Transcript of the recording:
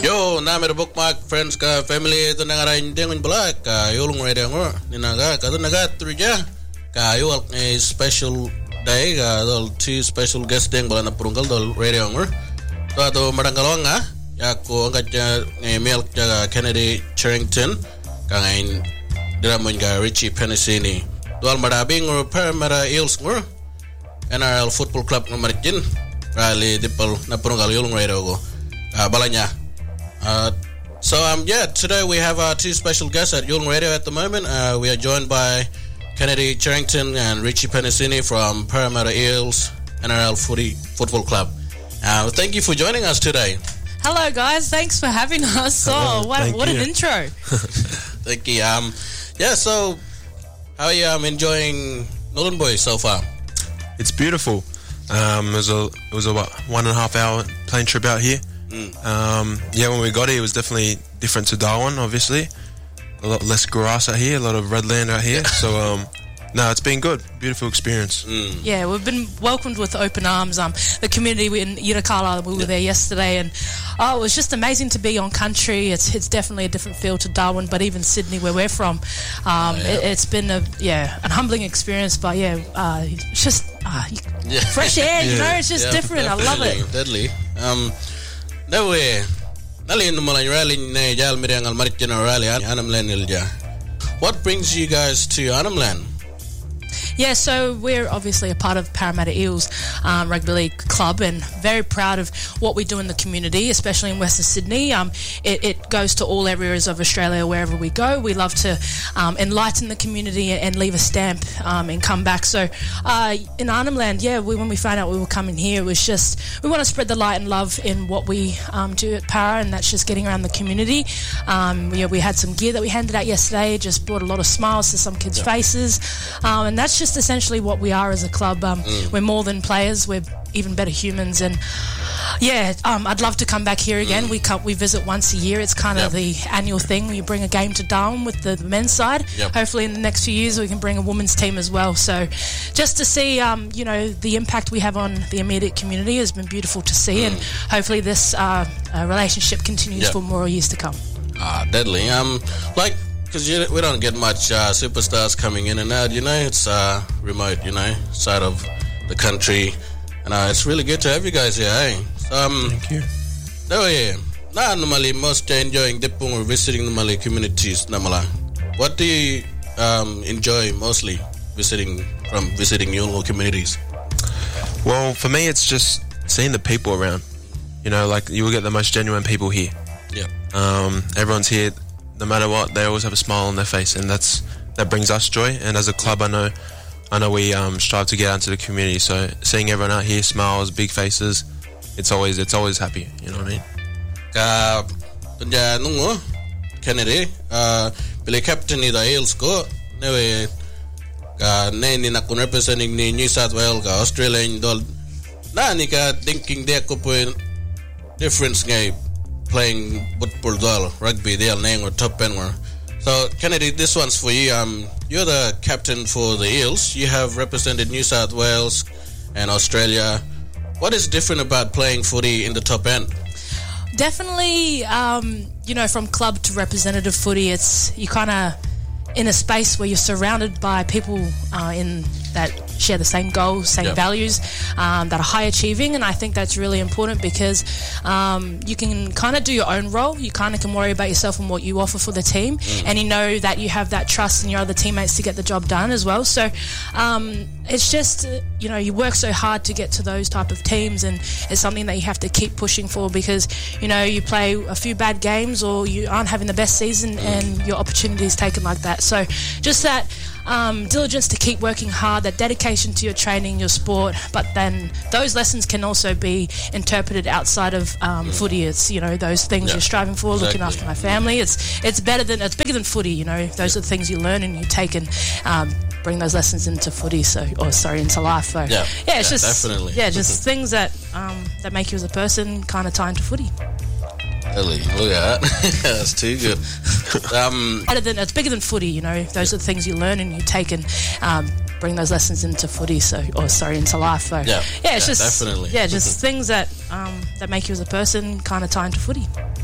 Yo, name the bookmark friends ka family ito na nga rin din pala ka yulong radio ngo ninaga ka naga turja ka yul a special day ka dol two special guest ding bala na purungkal dol radio ngo to ato marangalong nga ya ko ang kadya milk ja Kennedy Charrington ka ngain diramon ka Richie Penasini dol marabing or Parramatta Eels ngo NRL Football Club ng Maricin rally dipal na purungkal yulong radio ko balanya. So today we have our two special guests at Yulong Radio at the moment. We are joined by Kennedy Charrington and Richie Penasini from Parramatta Eels NRL Football Club. Thank you for joining us today. Hello guys, thanks for having us. What an intro. Thank you. So how are you when Nolan Boy so far? It's beautiful. It was a 1.5 hour plane trip out here. When we got here, it was definitely different to Darwin, obviously. A lot less grass out here, a lot of red land out here. So, it's been good. Beautiful experience. Yeah, we've been welcomed with open arms. The community in Yurakala, we were there yesterday, and it was just amazing to be on country. It's definitely a different feel to Darwin, but even Sydney, where we're from, it's been an humbling experience. But it's just fresh air. You know, it's just different. I love it. Deadly. No way. Nalin naman rally na jal mirang al Maricin rally Anamlan ilja. What brings you guys to Anamlan? Yeah, so we're obviously a part of Parramatta Eels Rugby League Club and very proud of what we do in the community, especially in Western Sydney. It goes to all areas of Australia wherever we go. We love to enlighten the community and leave a stamp and come back. So in Arnhem Land, when we found out we were coming here, it was just, we want to spread the light and love in what we do at Para, and that's just getting around the community. We had some gear that we handed out yesterday, just brought a lot of smiles to some kids' faces, and that's just essentially what we are as a club. We're more than players, we're even better humans, and I'd love to come back here again. We visit once a year. It's kind of the annual thing. We bring a game to Darwin with the men's side. Hopefully in the next few years we can bring a women's team as well. So just to see the impact we have on the immediate community has been beautiful to see, and hopefully this relationship continues for more years to come. Deadly. Because we don't get much superstars coming in and out, it's remote, side of the country, and it's really good to have you guys here, eh? Thank you. Normally most enjoying Dipung or visiting the communities, namala. What do you enjoy mostly visiting Yulong communities? Well, for me it's just seeing the people around. You will get the most genuine people here. Everyone's here. No matter what, they always have a smile on their face, and that brings us joy. And as a club, I know we strive to get out into the community. So seeing everyone out here, smiles, big faces, it's always happy. You know what I mean? Tunja nungo Kennedy, bili captain ni da Eels ko, newe ka ni na kun representing ni New South Wales ka Australian dol. Na ni ka thinking there ko po difference ngay playing football, rugby, they are or top end. So Kennedy, this one's for you. You're the captain for the Eels. You have represented New South Wales and Australia. What is different about playing footy in the top end? Definitely, from club to representative footy, you kind of in a space where you're surrounded by people in that share the same goals, same values, that are high achieving, and I think that's really important because you can kind of do your own role. You kind of can worry about yourself and what you offer for the team, and you know that you have that trust in your other teammates to get the job done as well. So it's just you work so hard to get to those type of teams, and it's something that you have to keep pushing for because you play a few bad games or you aren't having the best season and your opportunity is taken like that. So just that diligence to keep working hard, that dedication to your training, your sport, but then those lessons can also be interpreted outside of footy. It's those things you're striving for, looking after my family. It's bigger than footy. Those are the things you learn and you take and bring those lessons into footy. Into life. So it's just definitely just things that make you as a person kind of tie into footy. Really? Look at that. That's too good. It's bigger than footy, Those are the things you learn and you take and bring those lessons into footy. Into life. So it's just definitely. Just things that make you as a person kind of tie into footy.